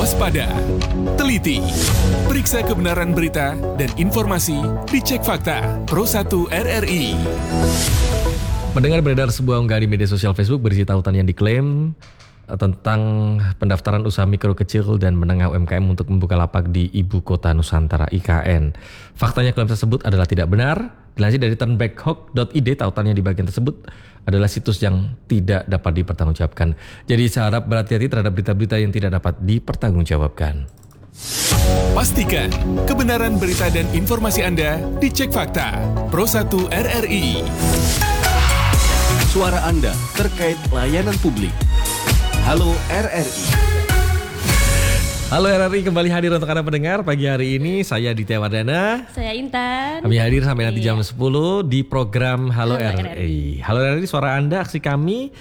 waspada, teliti, periksa kebenaran berita dan informasi, dicek fakta. Pro 1 RRI. Mendengar beredar sebuah unggahan di media sosial Facebook berisi tautan yang diklaim tentang pendaftaran usaha mikro kecil dan menengah UMKM untuk membuka lapak di Ibu Kota Nusantara IKN. Faktanya klaim tersebut adalah tidak benar. Dilansir dari turnbackhawk.id, tautannya di bagian tersebut adalah situs yang tidak dapat dipertanggungjawabkan. Jadi saya harap berhati-hati terhadap berita-berita yang tidak dapat dipertanggungjawabkan. Pastikan kebenaran berita dan informasi Anda dicek fakta. Pro 1 RRI. Suara Anda terkait layanan publik. Halo RRI. Halo RRI, kembali hadir untuk Anda pendengar. Pagi hari ini saya Ditya Wardana. Saya Intan. Kami hadir sampai nanti jam 10 di program Halo RRI. Halo RRI, suara Anda, aksi kami,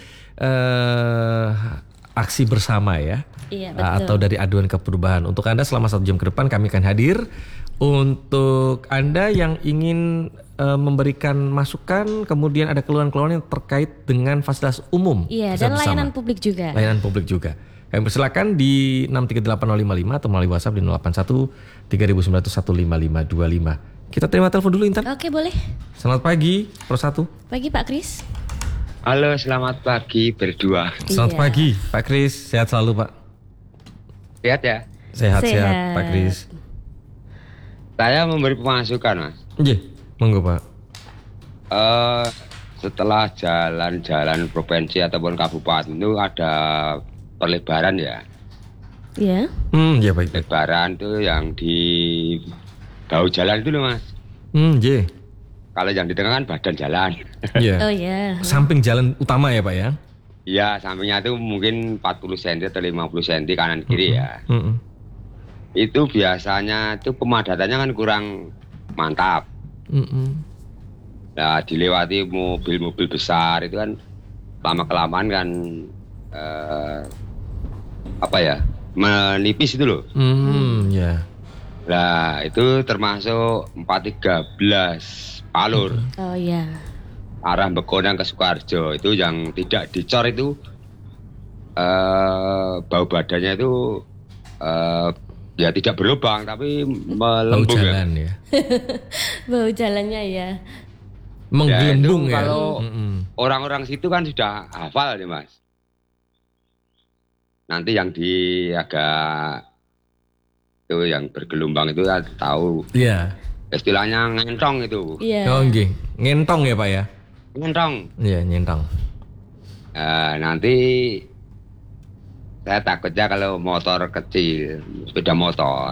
aksi bersama ya. Iya, betul. Atau dari aduan ke perubahan. Untuk Anda selama 1 jam ke depan kami akan hadir. Untuk Anda yang ingin memberikan masukan, kemudian ada keluhan-keluhan yang terkait dengan fasilitas umum. Iya, dan layanan publik juga. Layanan publik juga. Kami persilakan di 6380055 atau melalui WhatsApp di 081 3900 15525. Kita terima telepon dulu, Intan. Oke, boleh. Selamat pagi, Pro 1. Pagi Pak Kris. Halo, selamat pagi berdua. Selamat pagi, Pak Kris. Sehat selalu, Pak. Sehat ya? Sehat, Pak Kris. Saya memberi pemasukan, Mas. Iya, monggo, Pak. Setelah jalan-jalan provinsi ataupun kabupaten itu ada perlebaran ya. Iya. Iya, baik. Lebaran itu yang di bahu jalan itu loh, Mas. Iya. Kalau yang di tengah kan badan jalan. Iya. Oh iya. Samping jalan utama ya, Pak ya? Iya, sampingnya itu mungkin 40 cm atau 50 cm kanan kiri ya. Itu biasanya itu pemadatannya kan kurang mantap. Nah, dilewati mobil-mobil besar itu kan lama-kelamaan kan menipis itu loh. Ya. Nah, itu termasuk 413 alur. Oh iya. Arah Bekonang ke Sukoharjo itu yang tidak dicor itu bau badannya itu ya tidak berlubang tapi melembung. Bau jalan ya. Bau jalannya ya. Menggelembung ya. Kalau orang-orang situ kan sudah hafal nih, Mas. Nanti yang di agak itu yang bergelombang itu kan tahu. Iya. Istilahnya ngentong itu. Iya. Oh nggih. Ngentong ya, Pak ya? Ngentong. Iya, nyentong. Nanti saya takutnya kalau motor kecil, sepeda motor